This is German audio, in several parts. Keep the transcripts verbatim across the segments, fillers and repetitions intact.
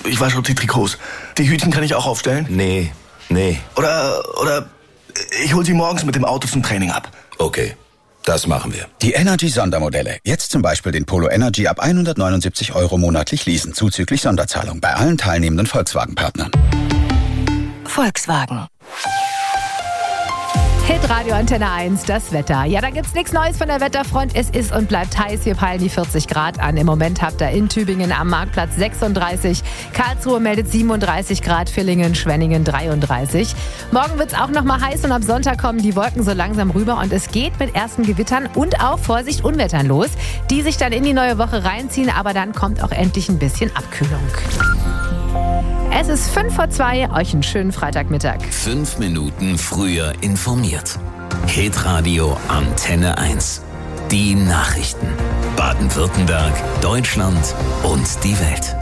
ich wasche auch die Trikots. Die Hütchen kann ich auch aufstellen? Nee, nee. Oder, oder ich hol sie morgens mit dem Auto zum Training ab. Okay, das machen wir. Die Energy-Sondermodelle. Jetzt zum Beispiel den Polo Energy ab hundertneunundsiebzig Euro monatlich leasen, zuzüglich Sonderzahlung bei allen teilnehmenden Volkswagen-Partnern. Volkswagen. Hitradio Antenne eins, das Wetter. Ja, da gibt's nichts Neues von der Wetterfront. Es ist und bleibt heiß. Wir peilen die vierzig Grad an. Im Moment habt ihr in Tübingen am Marktplatz sechsunddreißig. Karlsruhe meldet siebenunddreißig Grad. Villingen, Schwenningen dreiunddreißig. Morgen wird's auch noch mal heiß und am Sonntag kommen die Wolken so langsam rüber. Und es geht mit ersten Gewittern und auch, Vorsicht, Unwettern los, die sich dann in die neue Woche reinziehen. Aber dann kommt auch endlich ein bisschen Abkühlung. Es ist fünf vor zwei, euch einen schönen Freitagmittag. Fünf Minuten früher informiert. Hitradio Antenne eins. Die Nachrichten. Baden-Württemberg, Deutschland und die Welt.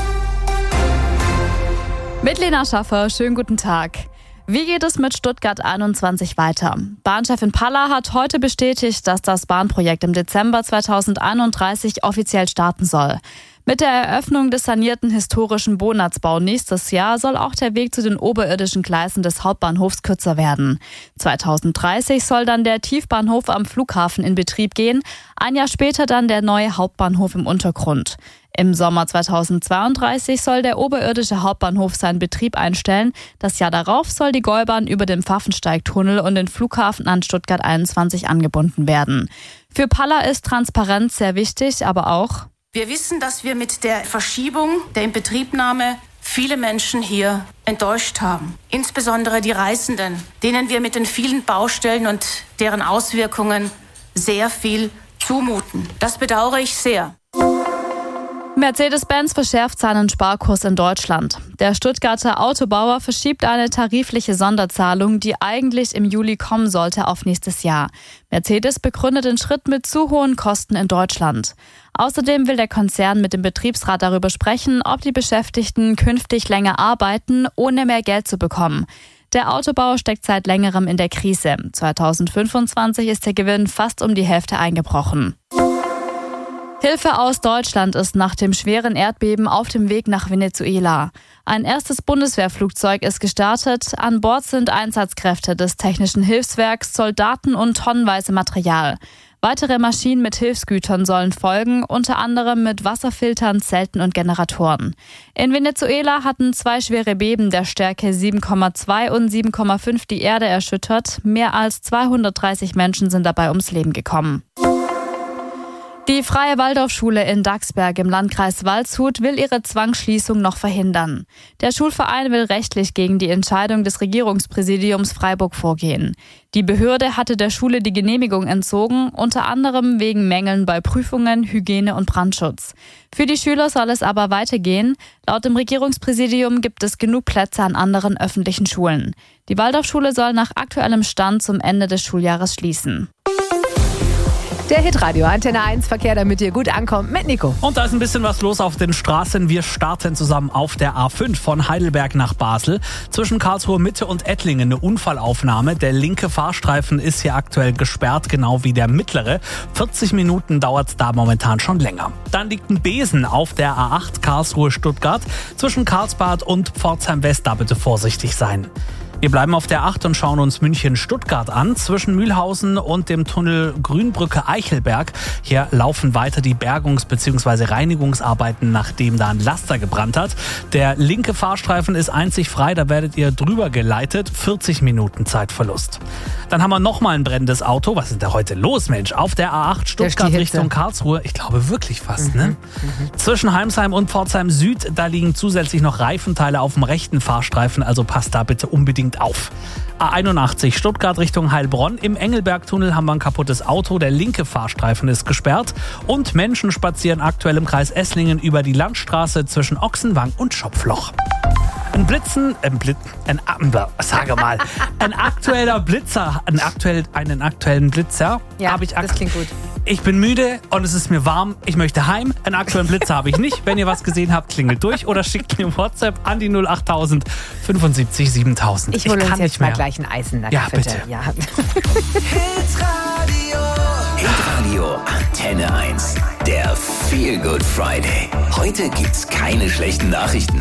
Mit Lena Schaffer, schönen guten Tag. Wie geht es mit Stuttgart einundzwanzig weiter? Bahnchefin Palla hat heute bestätigt, dass das Bahnprojekt im Dezember zweitausendeinunddreißig offiziell starten soll. Mit der Eröffnung des sanierten historischen Bonatzbau nächstes Jahr soll auch der Weg zu den oberirdischen Gleisen des Hauptbahnhofs kürzer werden. zweitausenddreißig soll dann der Tiefbahnhof am Flughafen in Betrieb gehen, ein Jahr später dann der neue Hauptbahnhof im Untergrund. Im Sommer zweitausendzweiunddreißig soll der oberirdische Hauptbahnhof seinen Betrieb einstellen. Das Jahr darauf soll die Gäubahn über den Pfaffensteigtunnel und den Flughafen an Stuttgart einundzwanzig angebunden werden. Für Palla ist Transparenz sehr wichtig, aber auch: Wir wissen, dass wir mit der Verschiebung der Inbetriebnahme viele Menschen hier enttäuscht haben. Insbesondere die Reisenden, denen wir mit den vielen Baustellen und deren Auswirkungen sehr viel zumuten. Das bedauere ich sehr. Mercedes-Benz verschärft seinen Sparkurs in Deutschland. Der Stuttgarter Autobauer verschiebt eine tarifliche Sonderzahlung, die eigentlich im Juli kommen sollte, auf nächstes Jahr. Mercedes begründet den Schritt mit zu hohen Kosten in Deutschland. Außerdem will der Konzern mit dem Betriebsrat darüber sprechen, ob die Beschäftigten künftig länger arbeiten, ohne mehr Geld zu bekommen. Der Autobauer steckt seit längerem in der Krise. zweitausendfünfundzwanzig ist der Gewinn fast um die Hälfte eingebrochen. Hilfe aus Deutschland ist nach dem schweren Erdbeben auf dem Weg nach Venezuela. Ein erstes Bundeswehrflugzeug ist gestartet. An Bord sind Einsatzkräfte des Technischen Hilfswerks, Soldaten und tonnenweise Material. Weitere Maschinen mit Hilfsgütern sollen folgen, unter anderem mit Wasserfiltern, Zelten und Generatoren. In Venezuela hatten zwei schwere Beben der Stärke sieben Komma zwei und sieben Komma fünf die Erde erschüttert. Mehr als zweihundertdreißig Menschen sind dabei ums Leben gekommen. Die Freie Waldorfschule in Daxberg im Landkreis Waldshut will ihre Zwangsschließung noch verhindern. Der Schulverein will rechtlich gegen die Entscheidung des Regierungspräsidiums Freiburg vorgehen. Die Behörde hatte der Schule die Genehmigung entzogen, unter anderem wegen Mängeln bei Prüfungen, Hygiene und Brandschutz. Für die Schüler soll es aber weitergehen. Laut dem Regierungspräsidium gibt es genug Plätze an anderen öffentlichen Schulen. Die Waldorfschule soll nach aktuellem Stand zum Ende des Schuljahres schließen. Der Hitradio Antenne eins Verkehr, damit ihr gut ankommt, mit Nico. Und da ist ein bisschen was los auf den Straßen. Wir starten zusammen auf der A fünf von Heidelberg nach Basel. Zwischen Karlsruhe Mitte und Ettlingen eine Unfallaufnahme. Der linke Fahrstreifen ist hier aktuell gesperrt, genau wie der mittlere. vierzig Minuten dauert es da momentan schon länger. Dann liegt ein Besen auf der A acht Karlsruhe-Stuttgart. Zwischen Karlsbad und Pforzheim West, da bitte vorsichtig sein. Wir bleiben auf der acht und schauen uns München-Stuttgart an. Zwischen Mühlhausen und dem Tunnel Grünbrücke-Eichelberg. Hier laufen weiter die Bergungs- bzw. Reinigungsarbeiten, nachdem da ein Laster gebrannt hat. Der linke Fahrstreifen ist einzig frei, da werdet ihr drüber geleitet. vierzig Minuten Zeitverlust. Dann haben wir nochmal ein brennendes Auto. Was ist da heute los, Mensch? Auf der A acht Stuttgart Richtung Karlsruhe. Ich glaube wirklich fast, mhm. ne? Mhm. Zwischen Heimsheim und Pforzheim Süd, da liegen zusätzlich noch Reifenteile auf dem rechten Fahrstreifen. Also passt da bitte unbedingt auf. A einundachtzig Stuttgart Richtung Heilbronn. Im Engelbergtunnel haben wir ein kaputtes Auto. Der linke Fahrstreifen ist gesperrt. Und Menschen spazieren aktuell im Kreis Esslingen über die Landstraße zwischen Ochsenwang und Schopfloch. Ein Blitzen, ein Blitz, ein, sage mal, ein aktueller Blitzer, ein aktuell, einen aktuellen Blitzer ja, habe ich. Das klingt gut. Ich bin müde und es ist mir warm. Ich möchte heim. Einen aktuellen Blitzer habe ich nicht. Wenn ihr was gesehen habt, klingelt durch oder schickt mir WhatsApp an die null acht null null fünfundsiebzig siebentausend. Ich hole uns jetzt mal gleich ein Eis in der Ja, Kaffee. bitte. Ja. Hitradio Antenne eins. Der Feel Good Friday. Heute gibt's keine schlechten Nachrichten.